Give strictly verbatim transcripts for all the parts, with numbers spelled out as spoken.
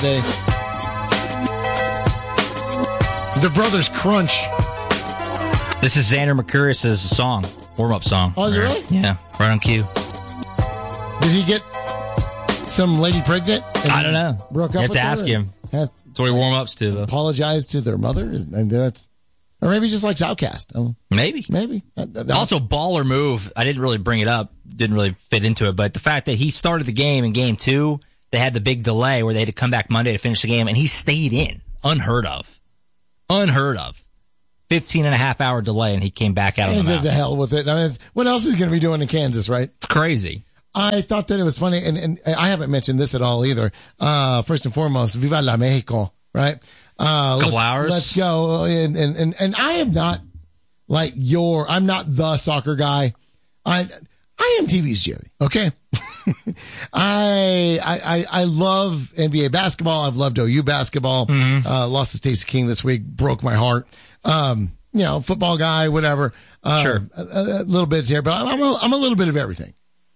today. The Brothers Crunch. This is Xander Mercurius' song, warm-up song. Oh, is it really? Yeah, right on cue. Did he get some lady pregnant? I don't know. Broke up you have with to her ask him. Has That's what he warm-ups to, though. apologized to their mother? And that's, or maybe he just likes Outkast. Oh, Maybe. maybe. Uh, uh, Also, baller move. I didn't really bring it up. Didn't really fit into it. But the fact that he started the game in game two, they had the big delay where they had to come back Monday to finish the game, and he stayed in. Unheard of. Unheard of. fifteen and a half hour delay, and he came back out of the Kansas, the hell with it. I mean, it's, what else is he going to be doing in Kansas, right? It's crazy. I thought that it was funny, and, and I haven't mentioned this at all either. Uh, first and foremost, Viva la Mexico, right? Uh, Couple let's, hours. Let's go. And, and, and, and I am not like your, I'm not the soccer guy. I, I am T V's Jerry, okay? I, I, I love N B A basketball. I've loved O U basketball. Mm-hmm. Uh, lost to Stacey King this week. Broke my heart. Um, you know, football guy, whatever. Uh, Sure. A, a little bit here, but I'm a, I'm a little bit of everything.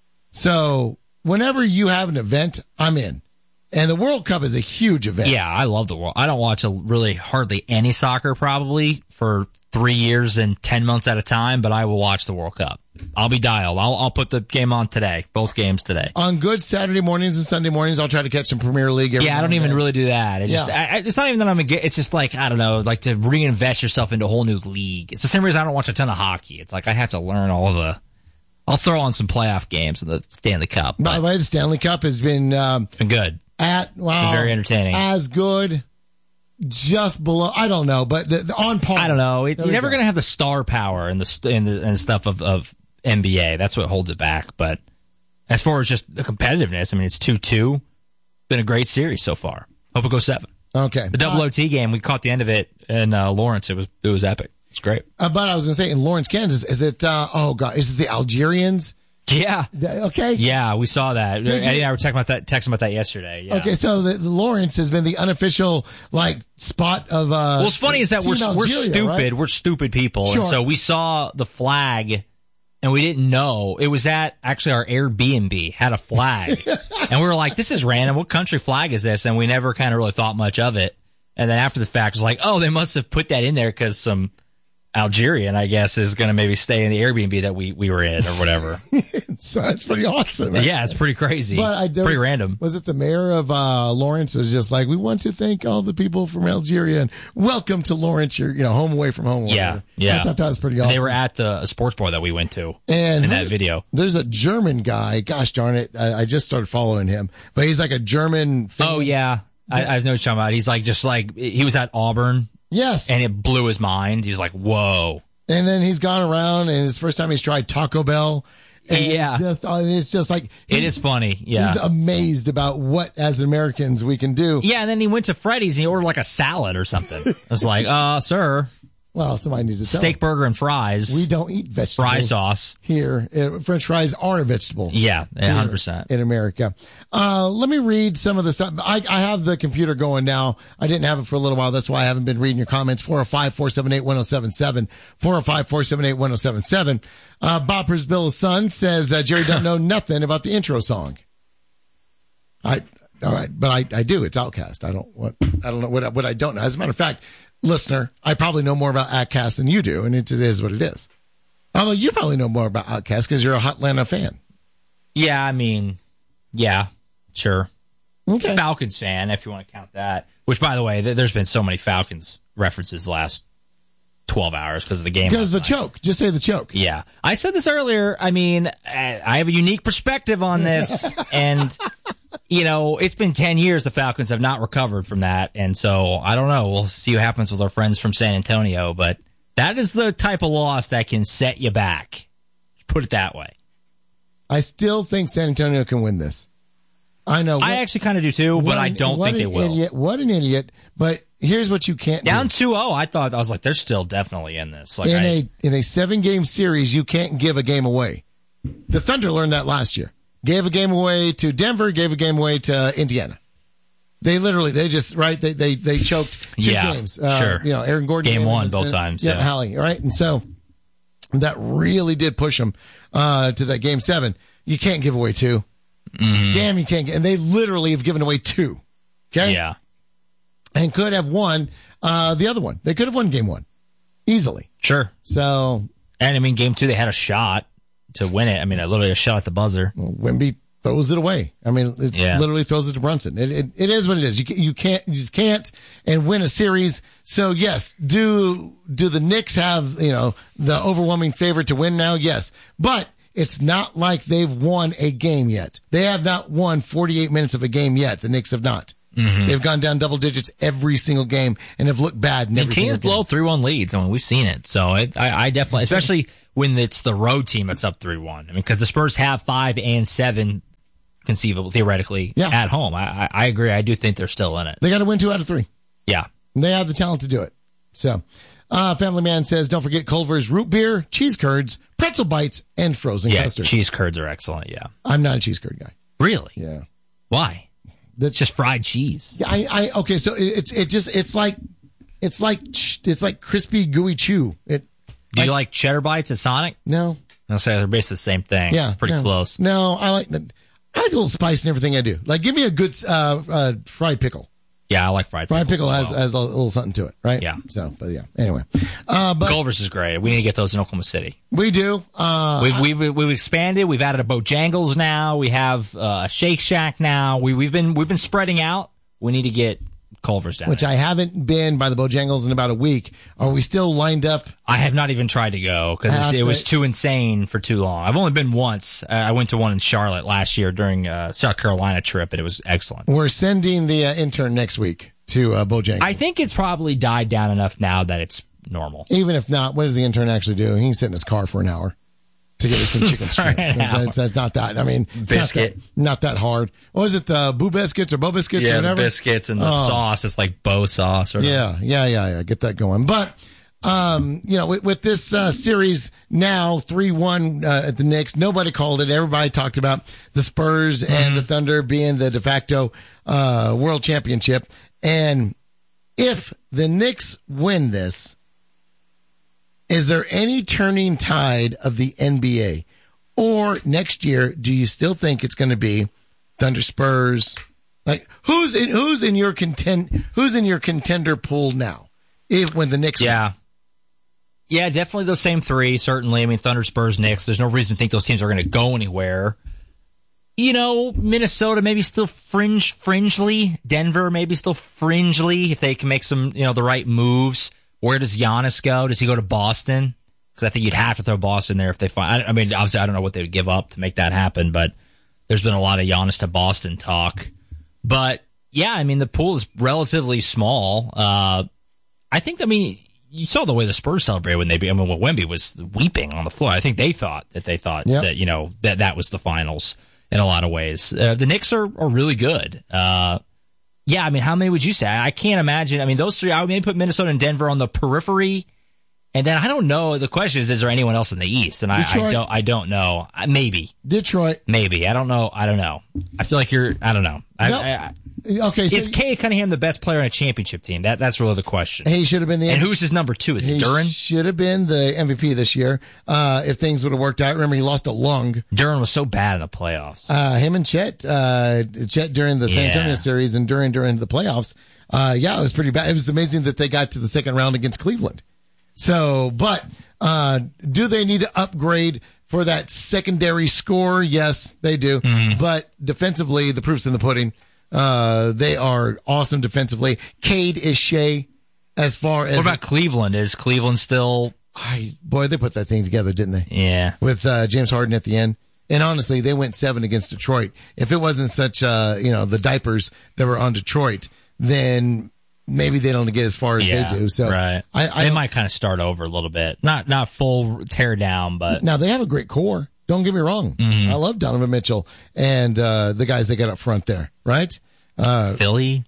So whenever you have an event, I'm in. And the World Cup is a huge event. Yeah, I love the world. I don't watch a, really hardly any soccer probably for three years and ten months at a time, but I will watch the World Cup. I'll be dialed. I'll, I'll put the game on today, both games today. On good Saturday mornings and Sunday mornings, I'll try to catch some Premier League. Every Yeah, I don't even really do that. It just, Yeah. I, it's not even that I'm a, it's just like, I don't know, like to reinvest yourself into a whole new league. It's the same reason I don't watch a ton of hockey. It's like I have to learn all of the, I'll throw on some playoff games in the Stanley Cup. By the way, the Stanley Cup has been, um, It's been good. at, wow. It's been very entertaining. As good, just below, I don't know, but the, the on par. I don't know. It, There you're we never go. going to have the star power and the, st- and the and stuff of, of N B A. That's what holds it back. But as far as just the competitiveness, I mean, it's two two. Been a great series so far. Hope it goes seven. Okay. The double Uh, O T game, we caught the end of it in uh, Lawrence. It was it was epic. It's great. Uh, but I was going to say, in Lawrence, Kansas, is it, uh, oh God, is it the Algerians? Yeah. The- okay. Yeah, we saw that. Did you- Eddie and I were talking about that, texting about that yesterday. Yeah. Okay, so the, the Lawrence has been the unofficial like spot of. Uh, Well, what's funny is that we're Team we're Algeria, stupid. right? We're stupid people, Sure. and so we saw the flag, and we didn't know it was at actually our Airbnb had a flag, and we were like, "This is random. What country flag is this?" And we never kind of really thought much of it. And then after the fact, it was like, "Oh, they must have put that in there because some Algerian, I guess, is going to maybe stay in the Airbnb that we we were in or whatever." So it's pretty awesome. Right? Yeah, it's pretty crazy. But I, there pretty was, random. Was it the mayor of uh, Lawrence was just like, we want to thank all the people from Algeria and welcome to Lawrence. You're, you know, home away from home. Yeah, whatever. yeah. I thought that was pretty And awesome. they were at the sports bar that we went to and in that who- video. There's a German guy. Gosh darn it. I, I just started following him, but he's like a German. Fan. Oh yeah, I, I know what you're talking about. He's like just like he was at Auburn. Yes. And it blew his mind. He was like, whoa. And then he's gone around, and it's the first time he's tried Taco Bell. And Yeah. Just, I mean, it's just like. It is funny. Yeah. He's amazed about what, as Americans, we can do. Yeah, and then he went to Freddy's and he ordered like a salad or something. I was like, uh, sir, Well, somebody needs to tell steak him. burger and fries. We don't eat vegetables. Fry sauce. Here. Uh, French fries are a vegetable. Yeah, one here hundred percent. In America. Uh, let me read some of the stuff. I, I have the computer going now. I didn't have it for a little while. That's why I haven't been reading your comments. four oh five, four seven eight, one oh seven seven. four oh five, four seven eight, one oh seven seven. Uh, Boppers Bill's son says, uh, Jerry doesn't know nothing about the intro song. I, all right, but I, I do. It's Outkast. I don't, what, I don't know what, I- what I don't know. As a matter of fact, listener, I probably know more about Outkast than you do, and it just is what it is. Although you probably know more about Outkast because you're a Hotlanta fan. Yeah, I mean, yeah, sure. Okay. Falcons fan, if you want to count that. Which, by the way, th- there's been so many Falcons references the last twelve hours because of the game. Because the last night. choke. Just say the choke. Yeah. I said this earlier. I mean, I I have a unique perspective on this. And, you know, it's been ten years the Falcons have not recovered from that. And so, I don't know. We'll see what happens with our friends from San Antonio. But that is the type of loss that can set you back. Put it that way. I still think San Antonio can win this. I know. I actually kind of do too, but what I an- don't what think they an will. Idiot, what an idiot. But here's what you can't Down do. two oh, I thought, I was like, they're still definitely in this. Like In I, a in a seven game series, you can't give a game away. The Thunder learned that last year. Gave a game away to Denver, gave a game away to Indiana. They literally, they just, right, they they, they choked two Yeah, games. Uh, sure. You know, Aaron Gordon. Game came in one and- both and- times, Yep, yeah. Hallie, right? And so that really did push them uh, to that game seven. You can't give away two. Mm-hmm. Damn, you can't get, and they literally have given away two. Okay? Yeah. And could have won uh, the other one. They could have won game one easily. Sure. So, And, I mean, game two, they had a shot to win it. I mean, literally a shot at the buzzer. well, Wemby throws it away. I mean, it Yeah. literally throws it to Brunson. It, it it is what it is. You ca- you can't you just can't and win a series. So yes, do do the Knicks have, you know, the overwhelming favorite to win now? Yes, but it's not like they've won a game yet. They have not won forty-eight minutes of a game yet. The Knicks have not. Mm-hmm. They've gone down double digits every single game and have looked bad in every And teams single blow game. three one leads. I mean, we've seen it. So it, I, I definitely, especially when it's the road team that's up three one. I mean, because the Spurs have five and seven conceivable, theoretically, Yeah. at home. I, I, I agree. I do think they're still in it. They got to win two out of three. Yeah. They have the talent to do it. So, uh, Family Man says, don't forget Culver's root beer, cheese curds, pretzel bites, and frozen Yeah, custard. cheese curds are excellent. Yeah. I'm not a cheese curd guy. Really? Yeah. Why? That's It's just fried cheese. Yeah, I, I, okay, so it, it's, it just, it's like, it's like, ch- it's like crispy, gooey chew. It, Do you like- like cheddar bites at Sonic? no, I'll say they're basically the same thing. yeah. Pretty no. close. No, I like, the- I like a little spice in everything I do. Like, give me a good, uh, uh, fried pickle. Yeah, I like fried Fried pickles pickle as has, well. has a little something to it, right? Yeah. So, but yeah, anyway. Uh, but Culver's is great. We need to get those in Oklahoma City. we do, uh, We've, we've we've expanded. We've added a Bojangles now. We have uh, a Shake Shack now. We we've been we've been spreading out. We need to get Culver's down. which there. I haven't been by the Bojangles in about a week. Are we still lined up? I have not even tried to go because Uh, it was but- too insane for too long. I've only been once. Uh, I went to one in Charlotte last year during a South Carolina trip, and it was excellent. We're sending the uh, intern next week to uh, Bojangles. I think it's probably died down enough now that it's normal. Even if not, what does the intern actually do? He can sit in his car for an hour to get us some chicken strips. an It's, it's, it's not that. I mean, it's Biscuit. Not that, not that hard. What was it? The Boo Biscuits or Bo Biscuits or Yeah, the whatever? biscuits and the Oh. sauce. It's like Bo sauce. Or Yeah, yeah, yeah, yeah. Get that going. But, um, you know, with, with this uh, series now, three one uh, at the Knicks, nobody called it. Everybody talked about the Spurs and the Thunder being the de facto uh, world championship. And if the Knicks win this, is there any turning tide of the N B A? Or next year, do you still think it's going to be Thunder Spurs? Like who's in who's in your contend who's in your contender pool now? If when the Knicks Yeah. Yeah, definitely those same three, certainly. I mean, Thunder, Spurs, Knicks. There's no reason to think those teams are going to go anywhere. You know, Minnesota maybe still fringe, fringely. Denver maybe still fringely if they can make some, you know, the right moves. Where does Giannis go? Does he go to Boston? Because I think you'd have to throw Boston there if they find. I, I mean, obviously, I don't know what they would give up to make that happen, but there's been a lot of Giannis to Boston talk. But yeah, I mean, the pool is relatively small. Uh, I think, I mean, you saw the way the Spurs celebrated when they beat. I mean, when Wemby was weeping on the floor. I think they thought that they thought Yep. that, you know, that that was the finals in a lot of ways. Uh, the Knicks are, are really good. Uh, yeah, I mean, how many would you say? I can't imagine. I mean, those three, I would maybe put Minnesota and Denver on the periphery. And then I don't know. The question is, is there anyone else in the East? And I, I Detroit. don't, I don't know. Uh, Maybe, Detroit. maybe. I don't know. I don't know. I feel like you're, I don't know. I, Nope. I, I, Okay, so is Kay Cunningham the best player on a championship team? That That's really the question. he should have been the And who's his number two? Is he it Duran? should have been the M V P this year uh, if things would have worked out. Remember, he lost a lung. Duran was so bad in the playoffs. Uh, him and Chet, uh, Chet during the San Yeah. Antonio series and during during the playoffs. Uh, yeah, it was pretty bad. It was amazing that they got to the second round against Cleveland. So, but uh, do they need to upgrade for that secondary score? Yes, they do. Mm-hmm. But defensively, the proof's in the pudding. Uh, they are awesome defensively. Cade is Shea as far as What about Cleveland? Is Cleveland still? I, boy, they put that thing together, didn't they? Yeah. With uh, James Harden at the end. And honestly, they went seven against Detroit. If it wasn't such, uh, you know, the diapers that were on Detroit, then maybe they don't get as far as Yeah, they do. So right. I, I they don't- might kind of start over a little bit. Not not full tear down, but now they have a great core. Don't get me wrong. Mm-hmm. I love Donovan Mitchell and uh, the guys they got up front there. Right? Uh, Philly.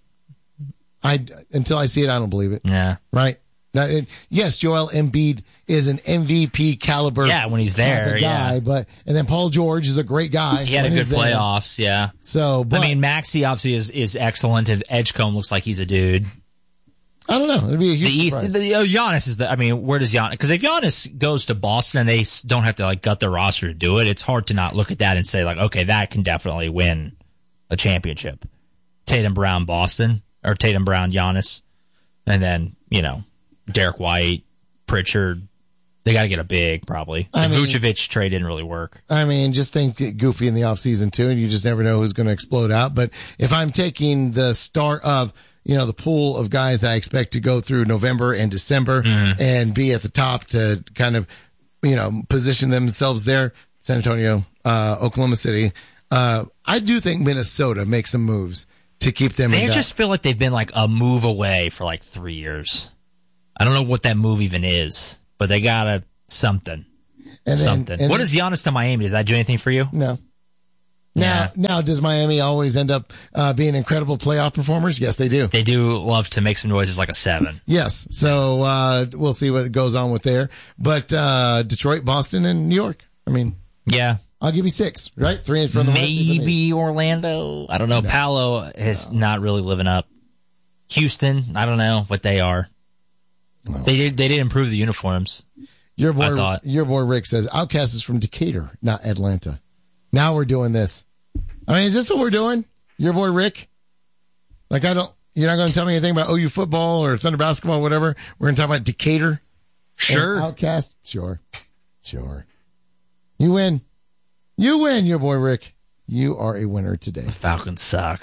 I until I see it, I don't believe it. Yeah. Right? Now, it, yes, Joel Embiid is an M V P caliber. Yeah, when he's type there, of guy, yeah. But and then Paul George is a great guy. He had a when good he's there. playoffs. Yeah. So, but I mean, Maxey obviously is is excellent, and Edgecombe looks like he's a dude. I don't know. It'd be a The huge East, surprise. the, uh, Giannis is the. I mean, where does Giannis? Because if Giannis goes to Boston and they s- don't have to like gut their roster to do it, it's hard to not look at that and say like, okay, that can definitely win a championship Tatum Brown, Boston, or Tatum Brown, Giannis, and then you know Derek White, Pritchard. They got to get a big, probably. The I mean, Vucevic trade didn't really work. I mean, just think goofy in the offseason, too, and you just never know who's going to explode out. But if I'm taking the start of, you know, the pool of guys that I expect to go through November and December mm-hmm. and be at the top to kind of, you know, position themselves there, San Antonio, uh, Oklahoma City, uh, I do think Minnesota makes some moves to keep them They in just that. feel like they've been like a move away for like three years. I don't know what that move even is. But they got a something. And something. Then, what then, is Giannis to Miami? Does that do anything for you? No. Now, yeah. now, does Miami always end up uh, being incredible playoff performers? Yes, they do. They do love to make some noises like a seven. Yes. So uh, we'll see what goes on with there. But uh, Detroit, Boston, and New York. I mean, yeah. I'll give you six, right? Three from the Maybe Orlando. I don't know. No. Paolo is no. not really living up. Houston, I don't know what they are. No. They did. They did improve the uniforms. Your boy, I thought. Your boy Rick says Outcast is from Decatur, not Atlanta. Now we're doing this. I mean, is this what we're doing? Your boy Rick. Like I don't. You're not going to tell me anything about O U football or Thunder basketball, or whatever. We're going to talk about Decatur. Sure. Outcast. Sure. Sure. You win. You win. Your boy Rick. You are a winner today. The Falcons suck.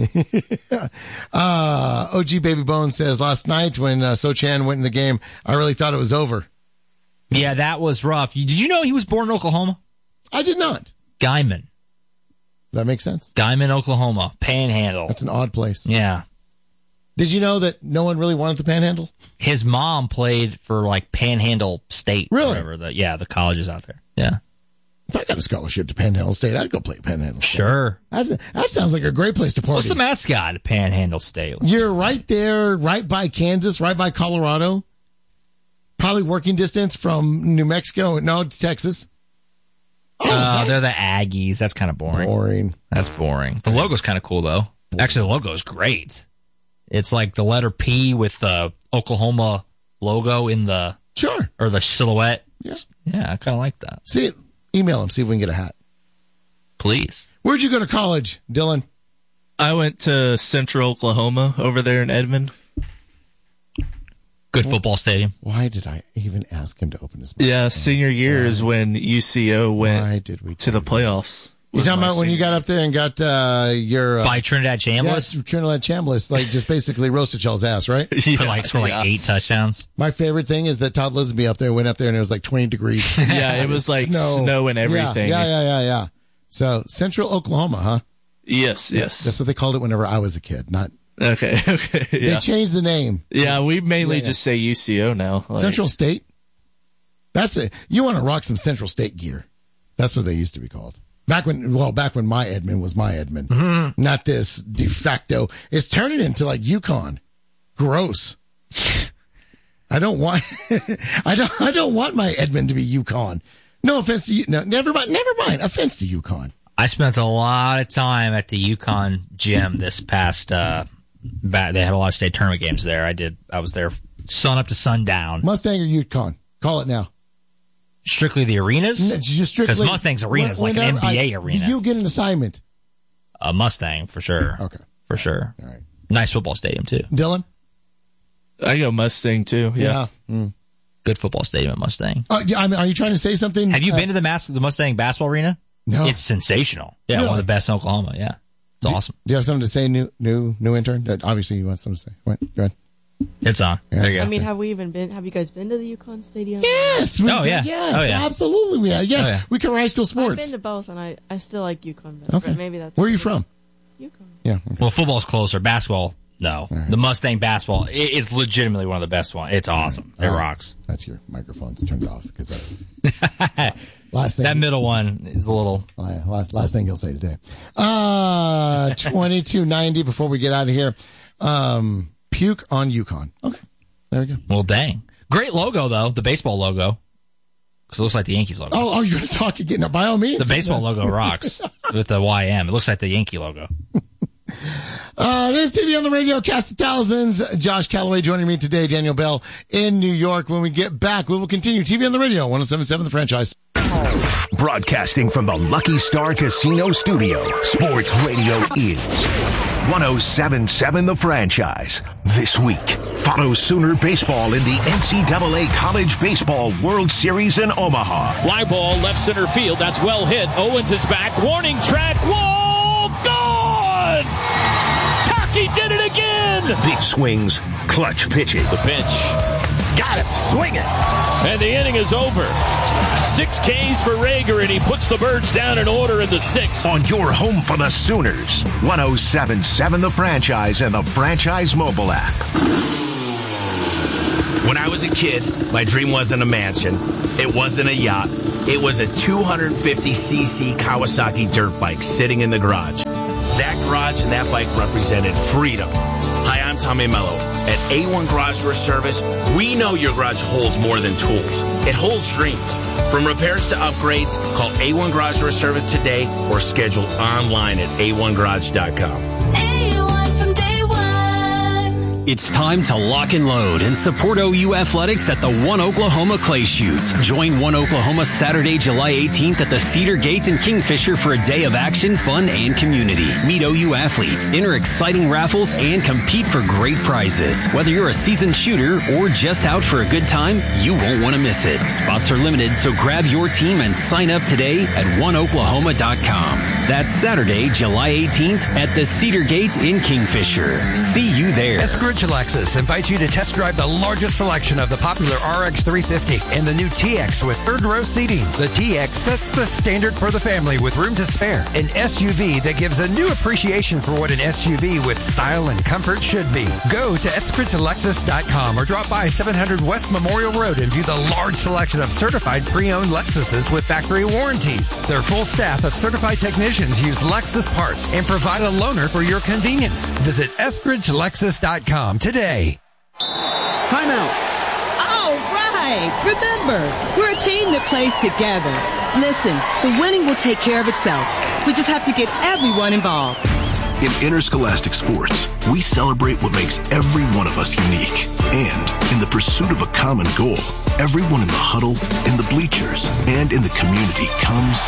uh, O G Baby Bone says, last night when uh, Sochan went in the game, I really thought it was over. Yeah, that was rough. Did you know he was born in Oklahoma? I did not. Guyman. That makes sense. Guyman, Oklahoma. Panhandle. That's an odd place. Yeah. Did you know that no one really wanted the Panhandle? His mom played for, like, Panhandle State. Really? Whatever the, yeah, the colleges out there. Yeah. If I got a scholarship to Panhandle State, I'd go play Panhandle State. Sure. That's, that sounds like a great place to party. What's the mascot at Panhandle State? You're right there, right by Kansas, right by Colorado. Probably working distance from New Mexico. No, it's Texas. Oh, uh, they're the Aggies. That's kind of boring. Boring. That's boring. The logo's kind of cool, though. Actually, the logo is great. It's like the letter P with the Oklahoma logo in the... Sure. Or the silhouette. Yeah, yeah I kind of like that. See, email him, see if we can get a hat. Please. Where'd you go to college, Dylan? I went to Central Oklahoma over there in Edmond. Good football stadium. Why did I even ask him to open his mouth? Yeah, senior year Why? is when U C O went Why did we to the playoffs. You talking about when you got up there and got uh, your... Uh, By Trinidad Chambliss? Yeah, Trinidad Chambliss, like just basically roasted y'all's ass, right? Yeah, Put like, scored yeah. like eight touchdowns. My favorite thing is that Todd Lisby up there went up there and it was like twenty degrees. Yeah, it was like snow, snow and everything. Yeah, yeah, yeah, yeah, yeah. So, Central Oklahoma, huh? Yes, yes. That's what they called it whenever I was a kid, not... Okay, okay, yeah. They changed the name. Yeah, we mainly yeah, yeah. just say U C O now. Like. Central State? That's it. You want to rock some Central State gear. That's what they used to be called. Back when, well, back when my Edmond was my Edmond. Mm-hmm. Not this de facto. It's turning into like UConn. Gross. I don't want, I don't, I don't want my Edmond to be UConn. No offense to you. No, never mind. Never mind. Offense to UConn. I spent a lot of time at the UConn gym this past, uh, back, they had a lot of state tournament games there. I did, I was there sun up to sundown. Mustang or UConn? Call it now. Strictly the arenas? Because Mustang's arena is like an N B A I, arena. You get an assignment. A Mustang, for sure. Okay. For sure. All right. Nice football stadium, too. Dylan? I go Mustang, too. Yeah. yeah. Mm. Good football stadium at Mustang. Uh, yeah, I mean, are you trying to say something? Have you uh, been to the, Mas- the Mustang basketball arena? No. It's sensational. Yeah, really? One of the best in Oklahoma. Yeah. It's do, awesome. Do you have something to say, new new new intern? Obviously, you want something to say. Go ahead. Go ahead. It's on. Yeah. There you go. I mean, have we even been? Have you guys been to the UConn Stadium? Yes. We, oh yeah. Yes. Oh, yeah. Absolutely, we have. Yes. Oh, yeah. We cover high school sports. I've been to both, and I, I still like UConn better. Okay. But maybe that's. Where are you from? UConn. Yeah. Okay. Well, football's closer. Basketball, no. Right. The Mustang basketball, it, it's legitimately one of the best ones. It's awesome. Right. It right. rocks. That's your microphone's turned off because that's last thing. That middle one is a little. Last last thing you'll say today. Uh, twenty-two ninety. Before we get out of here, um, puke on UConn. Okay. There we go. Well, dang. Great logo, though, the baseball logo. Because it looks like the Yankees logo. Oh, oh you're going to talk again? No, by all means. The baseball logo rocks with the Y M. It looks like the Yankee logo. uh, this is T V on the Radio, Cast of Thousands. Josh Calloway joining me today, Daniel Bell in New York. When we get back, we will continue T V on the Radio, one oh seven point seven The Franchise. Broadcasting from the Lucky Star Casino Studio, Sports Radio is one oh seven point seven The Franchise. This week, follow Sooner Baseball in the N C double A College Baseball World Series in Omaha. Fly ball, left center field. That's well hit. Owens is back. Warning track. Wall gone! Taki did it again! Big swings, clutch pitching. The pitch. Got it. Swing it. And the inning is over. Six Ks for Rager, and he puts the Birds down in order in the sixth. On your home for the Sooners, one oh seven point seven The Franchise and the Franchise mobile app. When I was a kid, my dream wasn't a mansion. It wasn't a yacht. It was a two hundred fifty c c Kawasaki dirt bike sitting in the garage. That garage and that bike represented freedom. Hi, I'm Tommy Mello. At A one Garage Door Service, we know your garage holds more than tools. It holds dreams. From repairs to upgrades, call A one Garage Door Service today or schedule online at a one garage dot com. A one from day one. It's time to lock and load and support O U Athletics at the One Oklahoma Clay Shoot. Join One Oklahoma Saturday, July eighteenth at the Cedar Gate in Kingfisher for a day of action, fun, and community. Meet O U athletes, enter exciting raffles, and compete for great prizes. Whether you're a seasoned shooter or just out for a good time, you won't want to miss it. Spots are limited, so grab your team and sign up today at one oklahoma dot com. That's Saturday, July eighteenth at the Cedar Gate in Kingfisher. See you there. Eskridge Lexus invites you to test drive the largest selection of the popular R X three fifty and the new T X with third row seating. The T X sets the standard for the family with room to spare. An S U V that gives a new appreciation for what an S U V with style and comfort should be. Go to eskridge lexus dot com or drop by seven hundred West Memorial Road and view the large selection of certified pre-owned Lexuses with factory warranties. Their full staff of certified technicians use Lexus parts and provide a loaner for your convenience. Visit eskridge lexus dot com today. Timeout. All right. Remember, we're a team that plays together. Listen, the winning will take care of itself. We just have to get everyone involved. In interscholastic sports, we celebrate what makes every one of us unique. And in the pursuit of a common goal, everyone in the huddle, in the bleachers, and in the community comes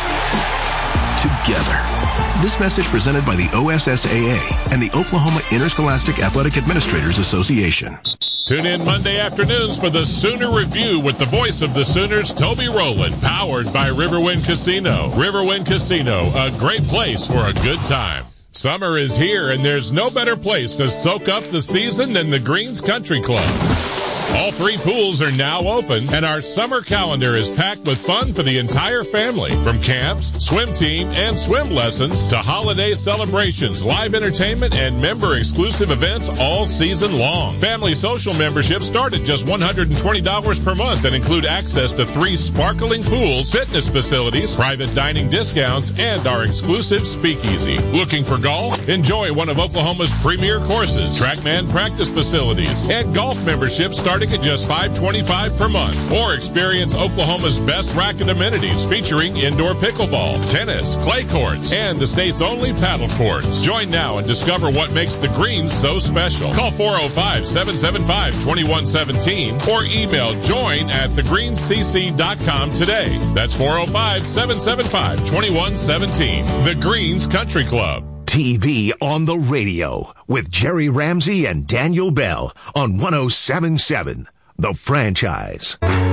together. This message presented by the O S S A A and the Oklahoma Interscholastic Athletic Administrators Association. Tune in Monday afternoons for the Sooner Review with the voice of the Sooners, Toby Rowland, powered by Riverwind Casino. Riverwind Casino, a great place for a good time. Summer is here, and there's no better place to soak up the season than the Greens Country Club. All three pools are now open, and our summer calendar is packed with fun for the entire family. From camps, swim team, and swim lessons to holiday celebrations, live entertainment, and member-exclusive events all season long. Family social memberships start at just one hundred twenty dollars per month and include access to three sparkling pools, fitness facilities, private dining discounts, and our exclusive speakeasy. Looking for golf? Enjoy one of Oklahoma's premier courses, TrackMan practice facilities, and golf memberships starting at just five dollars and twenty-five cents per month. Or experience Oklahoma's best racket amenities featuring indoor pickleball, tennis, clay courts, and the state's only paddle courts. Join now and discover what makes the Greens so special. Call four oh five, seven seven five, two one one seven or email join at the greens c c dot com today. That's four oh five, seven seven five, two one one seven. The Greens Country Club. T V on the radio with Jerry Ramsey and Daniel Bell on one oh seven point seven The Franchise.